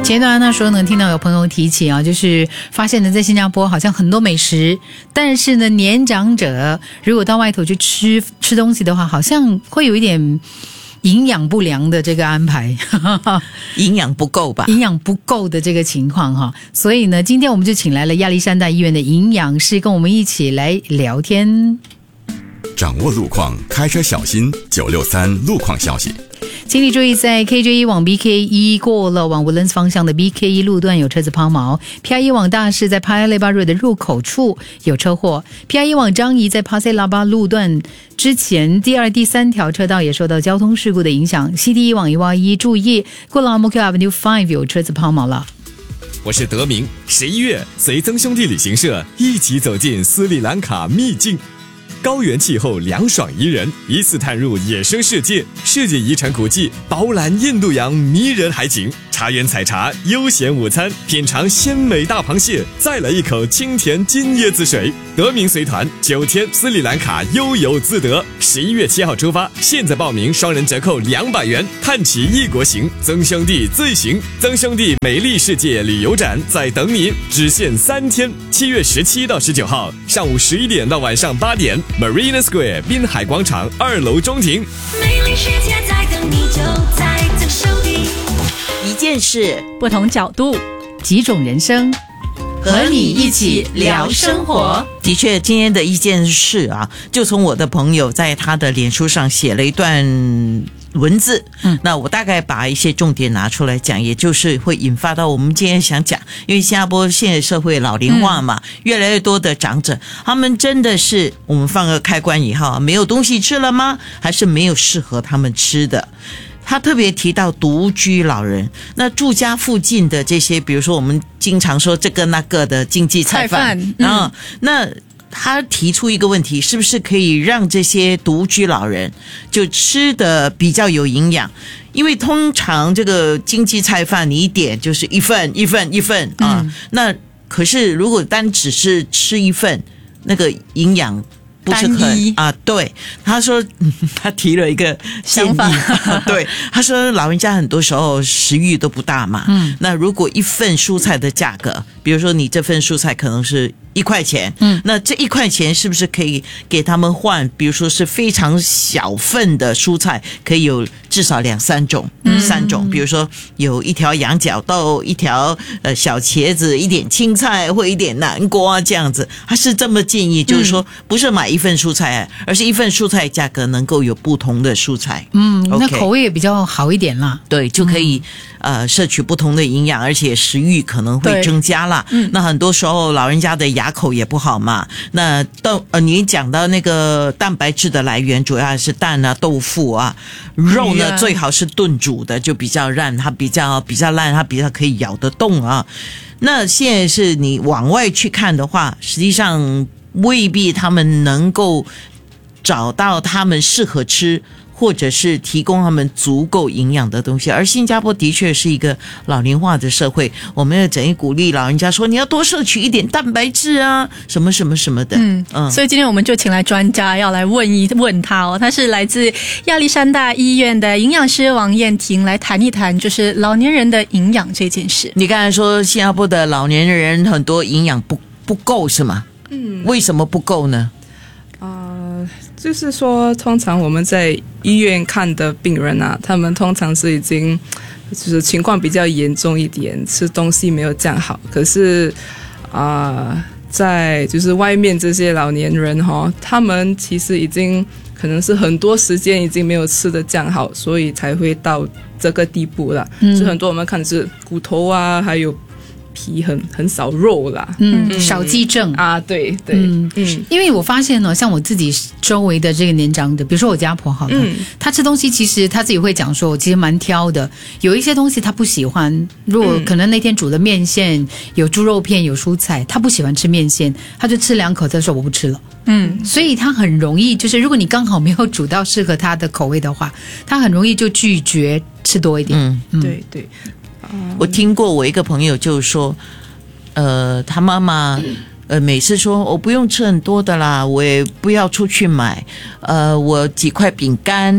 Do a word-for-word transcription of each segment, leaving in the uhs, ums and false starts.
前段那时候呢，听到有朋友提起啊，就是发现呢，在新加坡好像很多美食，但是呢，年长者如果到外头去吃吃东西的话，好像会有一点营养不良的这个安排， 营养不够吧？ 营养不够的这个情况哈，所以呢，今天我们就请来了亚历山大医院的营养师，跟我们一起来聊天。 掌握路况，开车小心。九六三路况消息。 请你注意，在 K J 一 往 B K 一 过了往 Woodlands 方向的 B K 一 路段有车子抛锚， P I 一 往大市在 Paya Lebar Road 的入口处有车祸， P I 一 往张仪在 Pasir Laba 路段之前第二、第三条车道也受到交通事故的影响。 C D 一 往一八一注意，过了 Ang Mo Kio Avenue 五有车子抛锚了。 我是德明，十一月随曾兄弟旅行社一起走进斯里兰卡秘境。高原气候凉爽宜人，一次探入野生世界，世界遗产古迹，饱览印度洋迷人海景，茶园采茶，悠闲午餐，品尝鲜美大螃蟹，再来一口清甜金椰子水。德明随团九天斯里兰卡悠游自得，十一月七号出发，现在报名双人折扣两百元，看齐异国行，曾兄弟最行。曾兄弟美丽世界旅游展在等你，只限三天，七月十七到十九号，上午十一点到晚上八点。Marina Square 滨海广场二楼中庭， 美丽世界在等你，就在曾兄弟。 一件事， 不同角度， 几种人生， 和你一起聊生活。 的确，今天的一件事啊，就从我的朋友在他的脸书上写了一段文字，嗯，那我大概把一些重点拿出来讲，也就是会引发到我们今天想讲，因为新加坡现在社会老龄化嘛，嗯、越来越多的长者，他们真的是我们放个开关以后没有东西吃了吗？还是没有适合他们吃的？他特别提到独居老人，那住家附近的这些，比如说我们经常说这个那个的经济菜饭， 菜饭嗯、 啊，那他提出一个问题，是不是可以让这些独居老人就吃的比较有营养？因为通常这个经济菜饭你一点就是一份一份一份啊，嗯、那可是如果单只是吃一份，那个营养不是很啊，对，他说、嗯、他提了一个想法，对，他说老人家很多时候食欲都不大嘛，嗯，那如果一份蔬菜的价格，比如说你这份蔬菜可能是一块钱，嗯，那这一块钱是不是可以给他们换？比如说是非常小份的蔬菜，可以有至少两三种，嗯、三种，比如说有一条羊角豆，一条呃小茄子，一点青菜或一点南瓜这样子。他是这么建议，就是说不是买一份蔬菜，而是一份蔬菜价格能够有不同的蔬菜， 嗯， okay, 那口味也比较好一点啦。 对，就可以、嗯、呃摄取不同的营养，而且食欲可能会增加啦。嗯，那很多时候老人家的牙口也不好嘛，那豆呃你讲到那个蛋白质的来源主要是蛋啊、豆腐啊，肉呢、啊、最好是炖煮的，就比较烂，它比较比较烂，它比较可以咬得动啊。那现在是你往外去看的话，实际上未必他们能够找到他们适合吃，或者是提供他们足够营养的东西。而新加坡的确是一个老龄化的社会，我们要整一鼓励老人家说你要多摄取一点蛋白质啊，什么什么什么的。 嗯嗯，所以今天我们就请来专家要来问一问他哦，他是来自亚历山大医院的营养师王燕婷，来谈一谈就是老年人的营养这件事。 你刚才说新加坡的老年人很多营养不不够是吗？嗯，为什么不够呢？ 呃，就是说，通常我们在医院看的病人啊，他们通常是已经就是情况比较严重一点，吃东西没有这样好。可是啊、呃，在就是外面这些老年人哈，他们其实已经可能是很多时间已经没有吃的这样好，所以才会到这个地步了。嗯，就很多我们看的是骨头啊，还有皮很很少肉啦， 嗯，嗯少肌症啊，对对， 嗯嗯，因为我发现呢，像我自己周围的这个年长的，比如说我家婆好了，嗯，她吃东西其实她自己会讲说，我其实蛮挑的，有一些东西她不喜欢，如果可能那天煮的面线有猪肉片有蔬菜，她不喜欢吃面线，她就吃两口，她说我不吃了，嗯，所以她很容易就是如果你刚好没有煮到适合她的口味的话，她很容易就拒绝吃多一点， 嗯，嗯对对。 我听过我一个朋友就是说，呃，他妈妈呃每次说我不用吃很多的啦，我也不要出去买，呃，我几块饼干，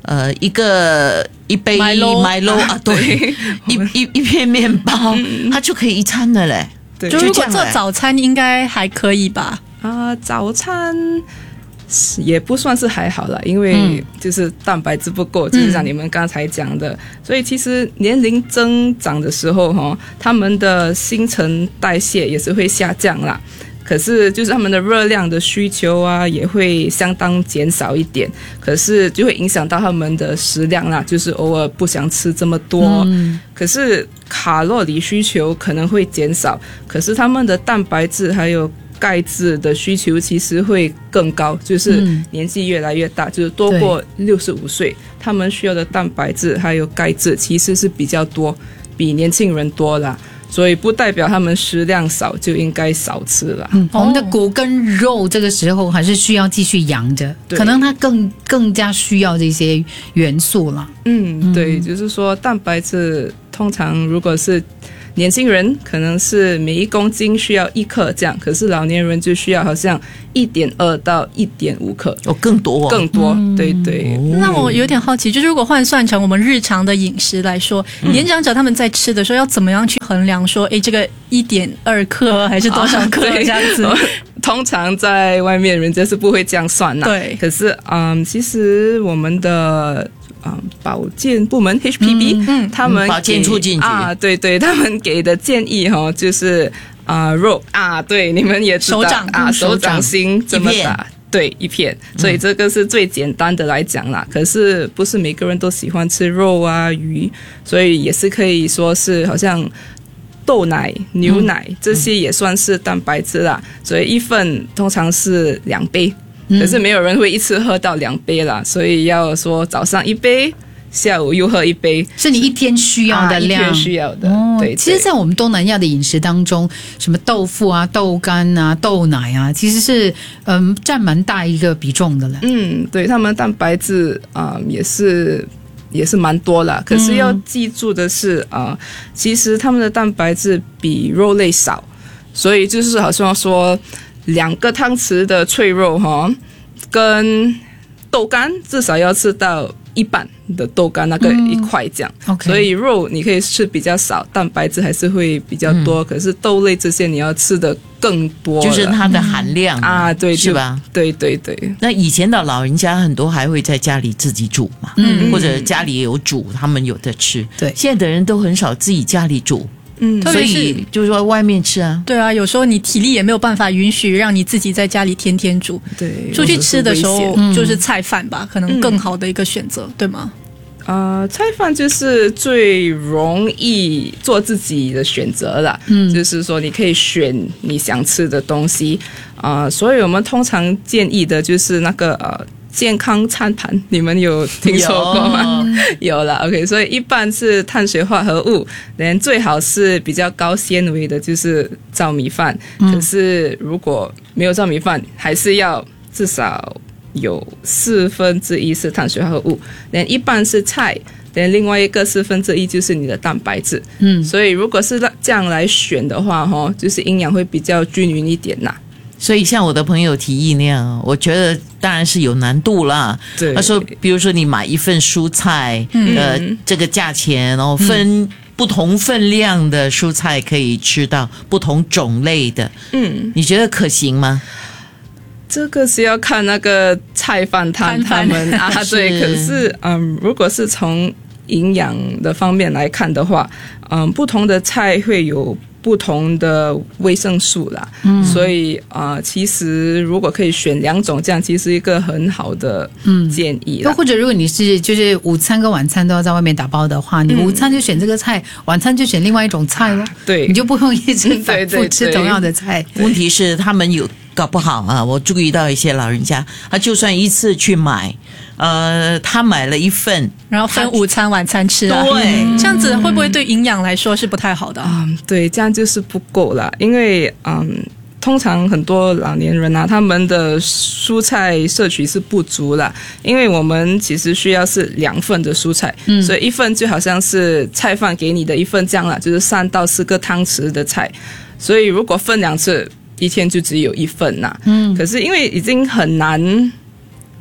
呃一个一杯 Milo Milo 啊，对，一一一片面包，它就可以一餐的嘞。 对就如果做就这样嘞早餐应该还可以吧？ 啊、早餐也不算是还好啦，因为就是蛋白质不够，就是像你们刚才讲的，所以其实年龄增长的时候哈，他们的新陈代谢也是会下降啦。可是就是他们的热量的需求啊，也会相当减少一点，可是就会影响到他们的食量啦，就是偶尔不想吃这么多。嗯、可是卡路里需求可能会减少，可是他们的蛋白质还有钙质的需求其实会更高，就是年纪越来越大，就是多过六十五岁，他们需要的蛋白质还有钙质其实是比较多，比年轻人多啦。所以不代表他们食量少就应该少吃了。 嗯，我们的骨跟肉这个时候还是需要继续养着，可能它更更加需要这些元素了。 嗯，对，就是说蛋白质通常如果是年轻人可能是每一公斤需要一克这样，可是老年人就需要好像一点二到一点五克， 哦，更多、哦， 更多，嗯、对对。 那我有点好奇，就是如果换算成我们日常的饮食来说，嗯、年长者他们在吃的时候要怎么样去衡量说，哎，这个一点二克还是多少克这样子？ 啊、通常在外面人家是不会这样算的， 对。 可是，嗯，其实我们的。啊、嗯，保健部门 H P B， 嗯，他们保健促进局啊，对对，他们给的建议哈、哦，就是啊、呃、肉啊，对，你们也知道手掌啊，手掌心这么一大，对，一片，所以这个是最简单的来讲啦。嗯、可是不是每个人都喜欢吃肉啊鱼，所以也是可以说是好像豆奶、牛奶、嗯、这些也算是蛋白质啦，所以一份通常是两杯。可是没有人会一次喝到两杯啦，所以要说早上一杯，下午又喝一杯， 是你一天需要的量， 啊、一天需要的。 哦、 对, 对， 其实，在我们东南亚的饮食当中，什么豆腐啊、豆干啊、豆奶啊，其实是嗯占蛮大一个比重的了。 嗯，对，他们蛋白质啊、呃、也是也是蛮多啦。可是要记住的是啊、呃，其实他们的蛋白质比肉类少，所以就是好像说。两个汤匙的脆肉哈，跟豆干至少要吃到一半的豆干那个一块这样、 嗯 okay. 所以肉你可以吃比较少，蛋白质还是会比较多、嗯、可是豆类这些你要吃的更多， 就是它的含量、嗯、 啊，对， 是吧？ 对对对。 那以前的老人家很多还会在家里自己煮嘛，嗯，或者家里有煮，他们有的吃。 对， 现在的人都很少自己家里煮。 嗯， 所以就是说外面吃啊， 对啊，有时候你体力也没有办法允许让你自己在家里天天煮， 对， 出去吃的时候就是菜饭吧，嗯、可能更好的一个选择，对吗？ 呃，菜饭就是最容易做自己的选择了，嗯，就是说你可以选你想吃的东西啊、呃，所以我们通常建议的就是那个呃。健康餐盘，你们有听说过吗？有, 有了 ，OK， 所以一半是碳水化合物，连最好是比较高纤维的，就是糙米饭。嗯、可是如果没有糙米饭，还是要至少有四分之一是碳水化合物，连一半是菜，连另外一个四分之一就是你的蛋白质。嗯，所以如果是这样来选的话，哈，就是营养会比较均匀一点呐。 所以像我的朋友提议那样，我觉得当然是有难度啦。 对， 他说，比如说你买一份蔬菜，嗯、呃，这个价钱，然后分不同分量的蔬菜可以吃到不同种类的，嗯，你觉得可行吗？ 这个是要看那个菜饭摊他们啊，对。可是，嗯，如果是从营养的方面来看的话，嗯，不同的菜会有不同的维生素啦，嗯、所以啊、呃，其实如果可以选两种，这样其实一个很好的建议啦。 又或者如果你是就是午餐跟晚餐都要在外面打包的话，你午餐就选这个菜，嗯、晚餐就选另外一种菜咯。 对， 你就不用一直反复吃同样的菜。 问题是他们有搞不好啊，我注意到一些老人家，他就算一次去买。呃，他买了一份， 然后分午餐、晚餐吃啊。 对、 嗯，这样子会不会对营养来说是不太好的啊？ 嗯，对，这样就是不够啦。因为嗯，通常很多老年人啊，他们的蔬菜摄取是不足啦。因为我们其实需要是两份的蔬菜，嗯，所以一份就好像是菜饭给你的一份这样啦，就是三到四个汤匙的菜。所以如果分两次，一天就只有一份呐。嗯，可是因为已经很难。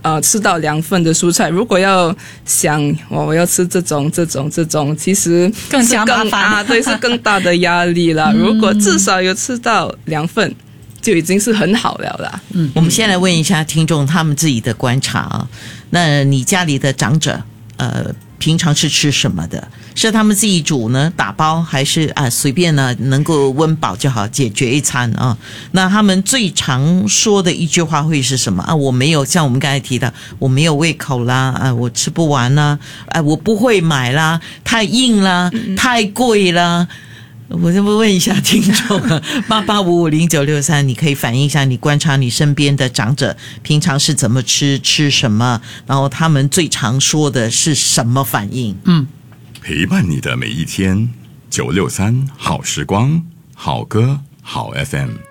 呃吃到两份的蔬菜。如果要想我我要吃这种这种这种，其实更加麻烦啊，对，是更大的压力啦。如果至少有吃到两份，就已经是很好了啦。 嗯，我们先来问一下听众他们自己的观察啊。那你家里的长者，呃，平常是吃什么的？是他们自己煮呢，打包，还是啊随便呢能够温饱就好，解决一餐啊？那他们最常说的一句话会是什么啊？我没有，像我们刚才提的，我没有胃口啦，啊，我吃不完啦，啊，我不会买啦，太硬啦，太贵啦。我就问一下听众啊，八八五五零九六三，你可以反映一下，你观察你身边的长者平常是怎么吃，吃什么，然后他们最常说的是什么反应？ 嗯， 陪伴你的每一天，九六三好时光，好歌好 F M。